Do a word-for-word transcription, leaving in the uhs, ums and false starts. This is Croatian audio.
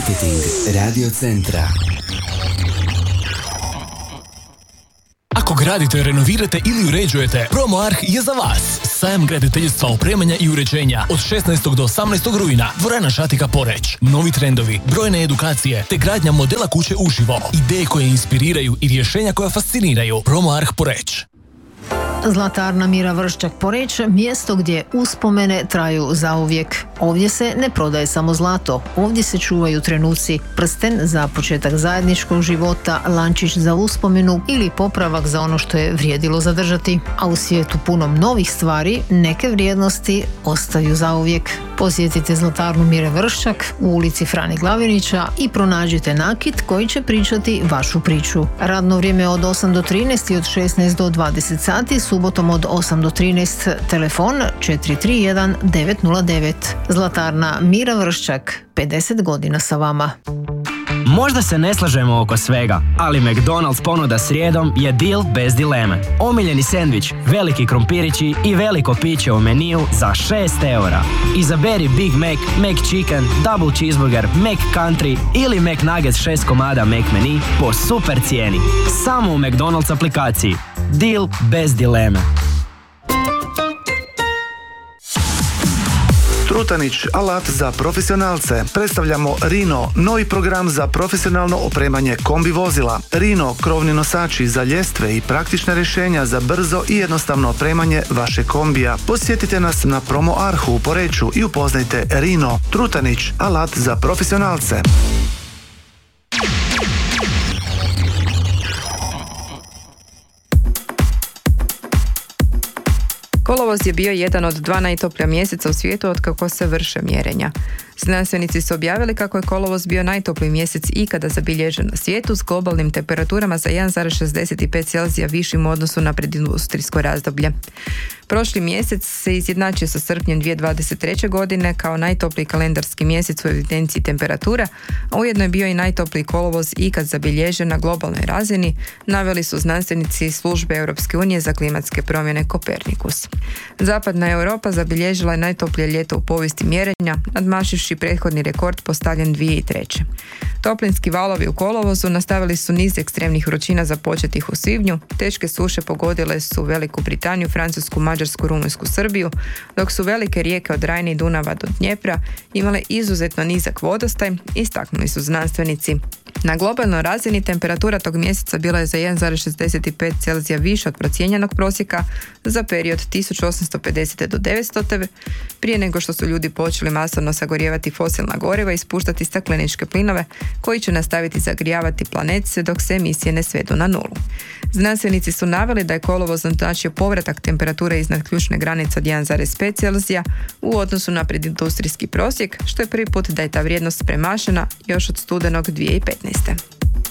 Marketing Radio Centra. Ako gradite, renovirate ili uređujete, PromoArch je za vas. Sajam graditeljstva, opremanja i uređenja od šesnaestog do osamnaestog rujna. Dvorana Šatika Poreć. Novi trendovi, brojne edukacije te gradnja modela kuće uživo. Ideje koje inspiriraju i rješenja koja fasciniraju. PromoArch Poreć. Zlatarna Mira Vrščak Poreć, mjesto gdje uspomene traju zauvijek. Ovdje se ne prodaje samo zlato, ovdje se čuvaju trenuci, prsten za početak zajedničkog života, lančić za uspomenu ili popravak za ono što je vrijedilo zadržati. A u svijetu punom novih stvari, neke vrijednosti ostaju zauvijek. Posjetite Zlatarnu Mire Vrščak u ulici Frani Glavinića i pronađite nakit koji će pričati vašu priču. Radno vrijeme od osam do trinaest i od šesnaest do dvadeset sati, subotom od osam do trinaest, telefon četiri tri jedan devet nula devet. Zlatarna Mira Vrščak, pedeset godina sa vama. Možda se ne slažemo oko svega, ali McDonald's ponuda srijedom je deal bez dileme. Omiljeni sendvič, veliki krompirići i veliko piće u meniju za šest eura. Izaberi Big Mac, McChicken, Double Cheeseburger, McCountry ili McNuggets šest komada McMenu po super cijeni. Samo u McDonald's aplikaciji. Deal bez dileme. Trutanić, alat za profesionalce. Predstavljamo Rino, novi program za profesionalno opremanje kombi vozila. Rino, krovni nosači za ljestve i praktična rješenja za brzo i jednostavno opremanje vaše kombija. Posjetite nas na PromoArchu u Poreču i upoznajte Rino. Trutanić, alat za profesionalce. Kolovoz je bio jedan od dva najtoplija mjeseca u svijetu otkako se vrše mjerenja. Znanstvenici su objavili kako je kolovoz bio najtopliji mjesec ikada zabilježen na svijetu s globalnim temperaturama za jedan zarez šezdeset pet Celzija višim u odnosu na predindustrijsko razdoblje. Prošli mjesec se izjednačio sa srpnjem dvije tisuće dvadeset treće. godine kao najtopliji kalendarski mjesec u evidenciji temperatura, a ujedno je bio i najtopliji kolovoz ikad zabilježen na globalnoj razini, naveli su znanstvenici službe Europske unije za klimatske promjene Kopernikus. Zapadna Europa zabilježila je najtoplije ljeto u povijesti mjerenja, nadmašivši prethodni rekord postavljen dvije tisuće treće. Toplinski valovi u kolovozu nastavili su niz ekstremnih vrućina započetih u svibnju, teške suše pogodile su Veliku Britaniju, Francusku, Mađarsku, Rumunjsku, Srbiju, dok su velike rijeke od Rajne i Dunava do Dnjepra imale izuzetno nizak vodostaj, istaknuli su znanstvenici. Na globalnoj razini temperatura tog mjeseca bila je za jedan zarez šezdeset pet Celzija više od procijenjenog prosjeka za period tisuću osamsto pedesete. do devetstote. prije nego što su ljudi počeli masovno sagorijevati fosilna goriva i spuštati stakleničke plinove koji će nastaviti zagrijavati planet sve dok se emisije ne svedu na nulu. Znanstvenici su naveli da je kolovoz značio povratak temperature iznad ključne granice od jedan zarez pet Celzija u odnosu na predindustrijski prosjek, što je prvi put da je ta vrijednost premašena još od studenog dvije tisuće petnaeste.